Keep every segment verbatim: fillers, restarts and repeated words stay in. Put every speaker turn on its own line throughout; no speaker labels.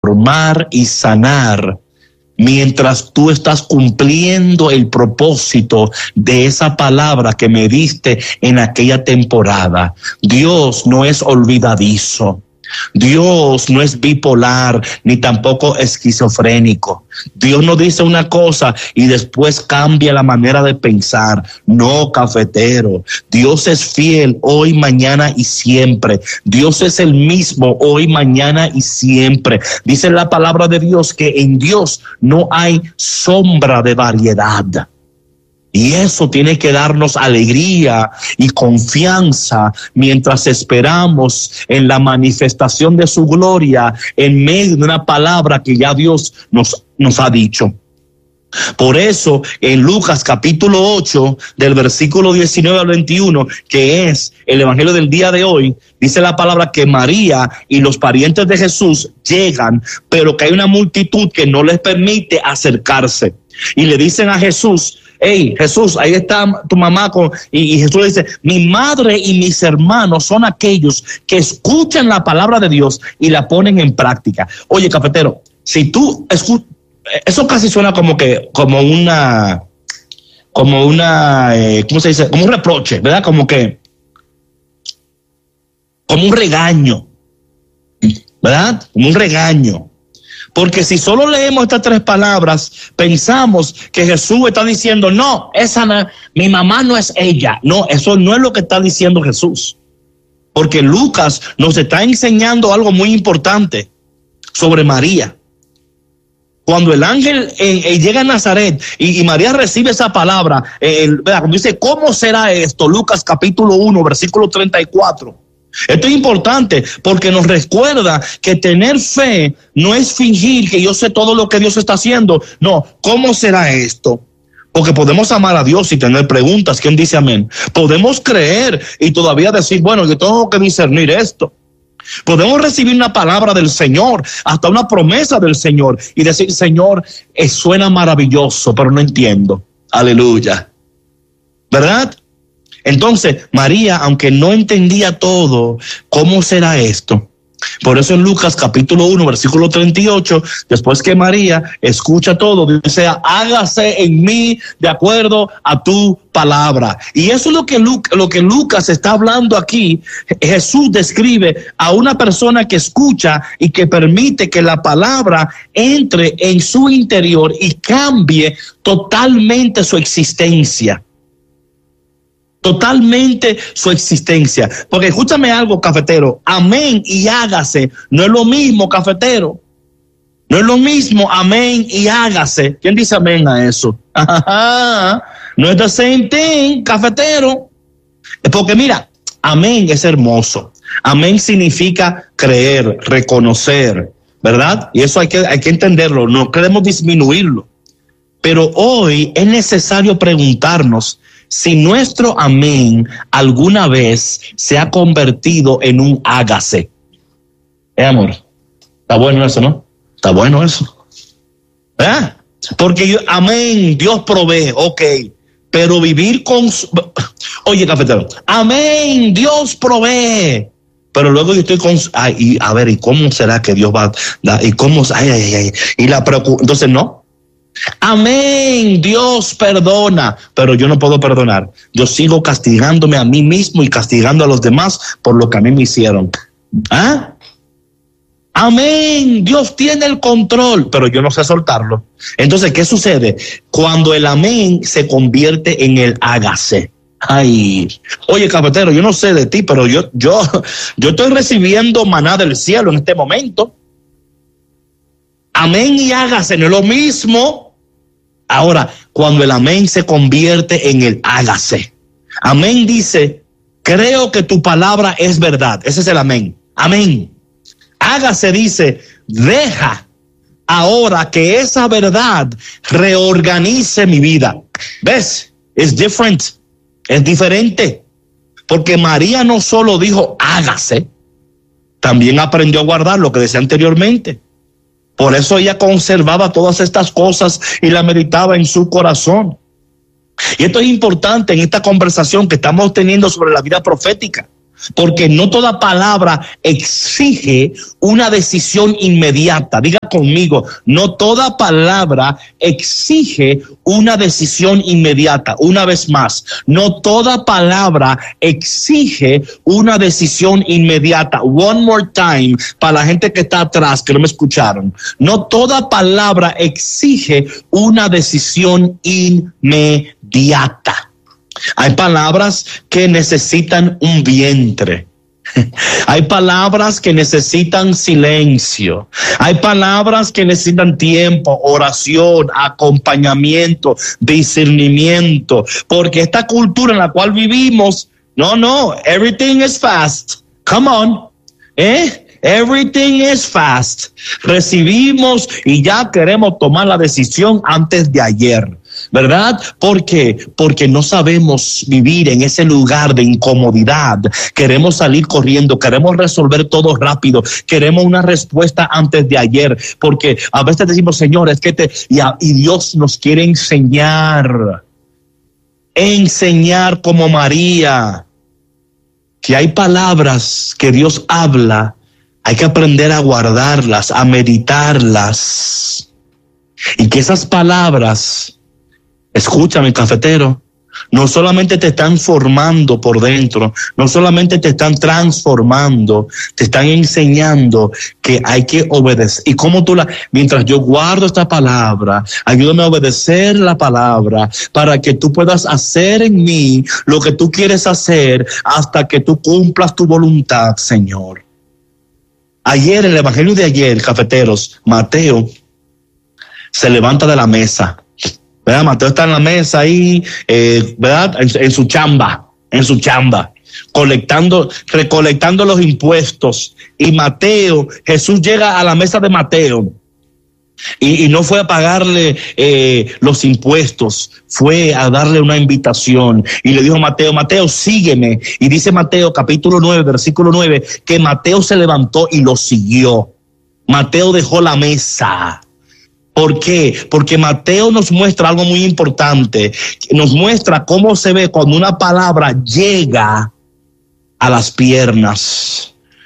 transformar y sanar mientras tú estás cumpliendo el propósito de esa palabra que me diste en aquella temporada. Dios no es olvidadizo. Dios no es bipolar ni tampoco esquizofrénico. Dios no dice una cosa y después cambia la manera de pensar. No, cafetero. Dios es fiel hoy, mañana y siempre. Dios es el mismo hoy, mañana y siempre. Dice la palabra de Dios que en Dios no hay sombra de variedad. Y eso tiene que darnos alegría y confianza mientras esperamos en la manifestación de su gloria en medio de una palabra que ya Dios nos, nos ha dicho. Por eso en Lucas capítulo ocho del versículo diecinueve al veintiuno, que es el evangelio del día de hoy, dice la palabra que María y los parientes de Jesús llegan, pero que hay una multitud que no les permite acercarse. Y le dicen a Jesús: hey, Jesús, ahí está tu mamá. Con, y, y Jesús le dice: mi madre y mis hermanos son aquellos que escuchan la palabra de Dios y la ponen en práctica. Oye, cafetero, si tú escuchas, eso casi suena como que, como una, como una, eh, ¿cómo se dice? Como un reproche, ¿verdad? Como que, como un regaño, ¿verdad? Como un regaño. Porque si solo leemos estas tres palabras, pensamos que Jesús está diciendo: no, esa no, mi mamá no es ella. No, eso no es lo que está diciendo Jesús. Porque Lucas nos está enseñando algo muy importante sobre María. Cuando el ángel eh, eh, llega a Nazaret y, y María recibe esa palabra, eh, cuando dice: ¿cómo será esto? Lucas capítulo uno, versículo treinta y cuatro. Esto es importante porque nos recuerda que tener fe no es fingir que yo sé todo lo que Dios está haciendo. No, ¿cómo será esto? Porque podemos amar a Dios y tener preguntas. ¿Quién dice amén? Podemos creer y todavía decir: bueno, yo tengo que discernir esto. Podemos recibir una palabra del Señor, hasta una promesa del Señor, y decir: Señor, eh, suena maravilloso, pero no entiendo. Aleluya. ¿Verdad? Entonces, María, aunque no entendía todo, ¿cómo será esto? Por eso en Lucas capítulo uno, versículo treinta y ocho, después que María escucha todo, dice: hágase en mí de acuerdo a tu palabra. Y eso es lo que, Lu- lo que Lucas está hablando aquí. Jesús describe a una persona que escucha y que permite que la palabra entre en su interior y cambie totalmente su existencia. Totalmente su existencia. Porque escúchame algo, cafetero. Amén y hágase no es lo mismo, cafetero. No es lo mismo amén y hágase. ¿Quién dice amén a eso? No es the same thing, cafetero. Porque mira, amén es hermoso. Amén significa creer, reconocer, ¿verdad? Y eso hay que, hay que entenderlo. No queremos disminuirlo. Pero hoy es necesario preguntarnos si nuestro amén alguna vez se ha convertido en un hágase. Eh, amor, está bueno eso, ¿no? Está bueno eso. ¿Eh? Porque yo, amén, Dios provee, ok. Pero vivir con... Oye, cafetero, amén, Dios provee. Pero luego yo estoy con... Ay, y, a ver, ¿y cómo será que Dios va a dar? ¿Y cómo? Ay, ay, ay. Y la preocupación... Entonces, no. Amén, Dios perdona, pero yo no puedo perdonar. Yo sigo castigándome a mí mismo y castigando a los demás por lo que a mí me hicieron. ¿Ah? Amén, Dios tiene el control, pero yo no sé soltarlo. Entonces, ¿qué sucede? Cuando el amén se convierte en el hágase. Ay, oye, cafetero, yo no sé de ti, pero yo, yo, yo estoy recibiendo maná del cielo en este momento. Amén y hágase no es lo mismo. Ahora, cuando el amén se convierte en el hágase. Amén dice: creo que tu palabra es verdad. Ese es el amén. Amén. Hágase dice: deja ahora que esa verdad reorganice mi vida. ¿Ves? Es different. Es diferente. Porque María no solo dijo hágase, también aprendió a guardar lo que decía anteriormente. Por eso ella conservaba todas estas cosas y la meditaba en su corazón. Y esto es importante en esta conversación que estamos teniendo sobre la vida profética. Porque no toda palabra exige una decisión inmediata. Diga conmigo, no toda palabra exige una decisión inmediata. Una vez más, no toda palabra exige una decisión inmediata. One more time, para la gente que está atrás, que no me escucharon. No toda palabra exige una decisión inmediata. Hay palabras que necesitan un vientre. Hay palabras que necesitan silencio. Hay palabras que necesitan tiempo, oración, acompañamiento, discernimiento. Porque esta cultura en la cual vivimos, no, no, everything is fast. Come on, ¿eh? Everything is fast. Recibimos y ya queremos tomar la decisión antes de ayer, ¿verdad? ¿Por qué? Porque no sabemos vivir en ese lugar de incomodidad. Queremos salir corriendo, queremos resolver todo rápido, queremos una respuesta antes de ayer, porque a veces decimos, Señor, es que te... Y, a, y Dios nos quiere enseñar, enseñar como María, que hay palabras que Dios habla. Hay que aprender a guardarlas, a meditarlas. Y que esas palabras, escúchame, cafetero, no solamente te están formando por dentro, no solamente te están transformando, te están enseñando que hay que obedecer. Y cómo tú la, mientras yo guardo esta palabra, ayúdame a obedecer la palabra para que tú puedas hacer en mí lo que tú quieres hacer hasta que tú cumplas tu voluntad, Señor. Ayer, el evangelio de ayer, cafeteros, Mateo se levanta de la mesa, ¿verdad? Mateo está en la mesa ahí, eh, ¿verdad? En, en su chamba, en su chamba, colectando, recolectando los impuestos. Y Mateo, Jesús llega a la mesa de Mateo y, y no fue a pagarle eh, los impuestos, fue a darle una invitación y le dijo a Mateo, Mateo, sígueme. Y dice Mateo capítulo nueve, versículo nueve, que Mateo se levantó y lo siguió. Mateo dejó la mesa. ¿Por qué? Porque Mateo nos muestra algo muy importante. Nos muestra cómo se ve cuando una palabra llega a las piernas.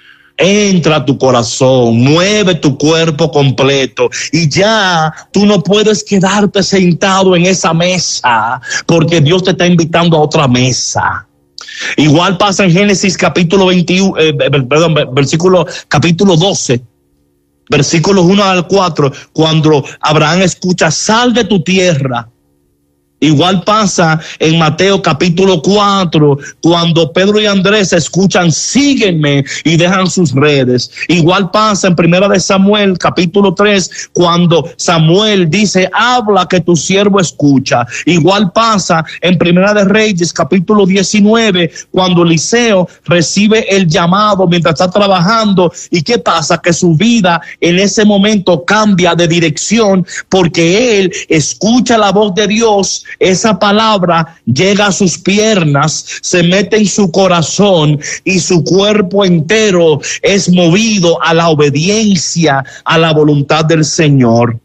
Entra a tu corazón, mueve tu cuerpo completo y ya tú no puedes quedarte sentado en esa mesa porque Dios te está invitando a otra mesa. Igual pasa en Génesis capítulo veintiuno, eh, perdón, versículo capítulo doce, versículos uno al cuatro, cuando Abraham escucha, sal de tu tierra. Igual pasa en Mateo capítulo cuatro, cuando Pedro y Andrés escuchan, sígueme, y dejan sus redes. Igual pasa en Primera de Samuel capítulo tres, cuando Samuel dice, habla que tu siervo escucha. Igual pasa en Primera de Reyes capítulo diecinueve, cuando Eliseo recibe el llamado mientras está trabajando. ¿Y qué pasa? Que su vida en ese momento cambia de dirección porque él escucha la voz de Dios. Esa palabra llega a sus piernas, se mete en su corazón y su cuerpo entero es movido a la obediencia, a la voluntad del Señor.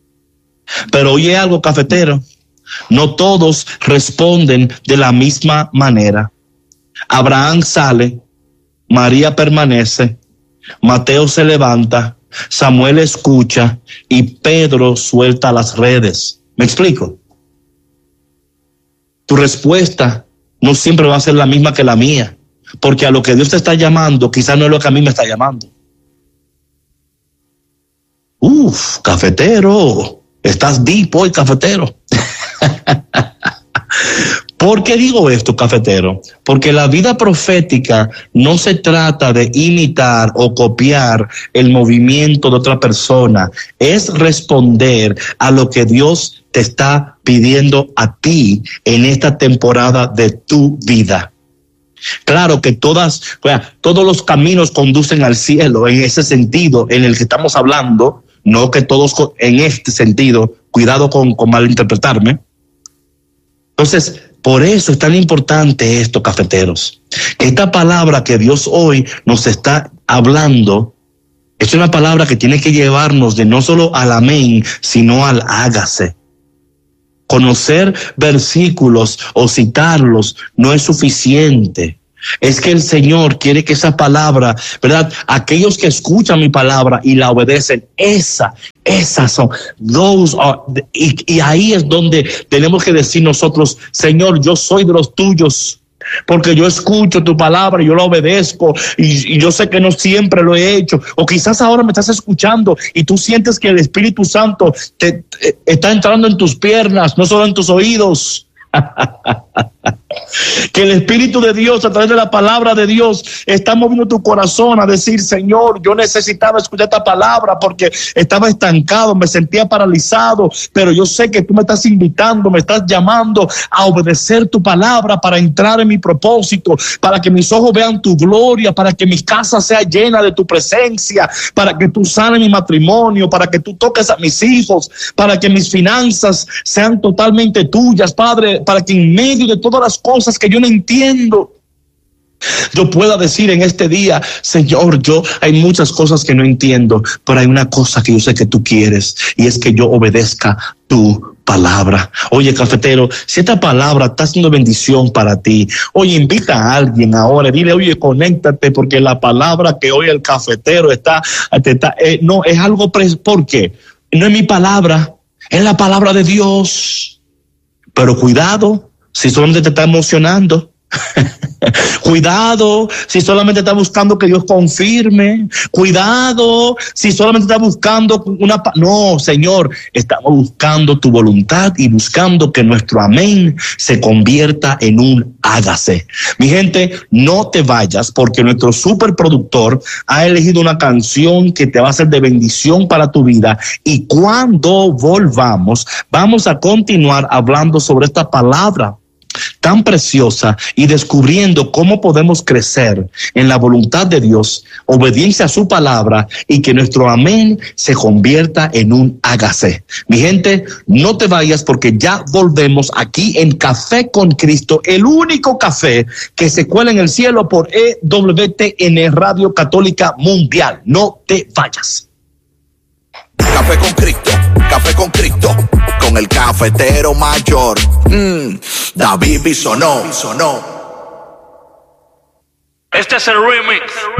Pero oye algo, cafetero, no todos responden de la misma manera. Abraham sale, María permanece, Mateo se levanta, Samuel escucha y Pedro suelta las redes. ¿Me explico? Tu respuesta no siempre va a ser la misma que la mía, porque a lo que Dios te está llamando quizás no es lo que a mí me está llamando. Uf, cafetero, estás deep hoy, cafetero. ¿Por qué digo esto, cafetero? Porque la vida profética no se trata de imitar o copiar el movimiento de otra persona, es responder a lo que Dios te está pidiendo a ti en esta temporada de tu vida. Claro que todas, todos los caminos conducen al cielo en ese sentido en el que estamos hablando, no que todos en este sentido, cuidado con, con malinterpretarme. Entonces, por eso es tan importante esto, cafeteros, que esta palabra que Dios hoy nos está hablando es una palabra que tiene que llevarnos de no solo al amén, sino al hágase. Conocer versículos o citarlos no es suficiente. Es que el Señor quiere que esa palabra, ¿verdad? Aquellos que escuchan mi palabra y la obedecen, esa, esas son, those are, y, y ahí es donde tenemos que decir nosotros, Señor, yo soy de los tuyos, porque yo escucho tu palabra y yo la obedezco, y, y yo sé que no siempre lo he hecho, o quizás ahora me estás escuchando y tú sientes que el Espíritu Santo te, te está entrando en tus piernas, no solo en tus oídos. Que el Espíritu de Dios, a través de la palabra de Dios, está moviendo tu corazón a decir, Señor, yo necesitaba escuchar esta palabra porque estaba estancado, me sentía paralizado, pero yo sé que tú me estás invitando, me estás llamando a obedecer tu palabra para entrar en mi propósito, para que mis ojos vean tu gloria, para que mi casa sea llena de tu presencia, para que tú sanes mi matrimonio, para que tú toques a mis hijos, para que mis finanzas sean totalmente tuyas, Padre, para que en medio de todas las cosas que yo no entiendo, yo pueda decir en este día, Señor, yo hay muchas cosas que no entiendo, pero hay una cosa que yo sé que tú quieres, y es que yo obedezca tu palabra. Oye, cafetero, si esta palabra está haciendo bendición para ti, oye, invita a alguien ahora, dile, oye, conéctate, porque la palabra que hoy el cafetero está, está eh, no, es algo, pres- ¿por qué? No es mi palabra, es la palabra de Dios. Pero cuidado si solamente te está emocionando. Cuidado si solamente está buscando que Dios confirme. Cuidado si solamente está buscando una... No, Señor, estamos buscando tu voluntad y buscando que nuestro amén se convierta en un hágase. Mi gente, no te vayas, porque nuestro superproductor ha elegido una canción que te va a ser de bendición para tu vida, y cuando volvamos vamos a continuar hablando sobre esta palabra tan preciosa y descubriendo cómo podemos crecer en la voluntad de Dios, obediencia a su palabra, y que nuestro amén se convierta en un hágase. Mi gente, no te vayas, porque ya volvemos aquí en Café con Cristo, el único café que se cuela en el cielo por E W T N Radio Católica Mundial. No te vayas.
Café con Cristo, Café con Cristo, con el cafetero mayor, mm, David Bisonó.
Este es el remix.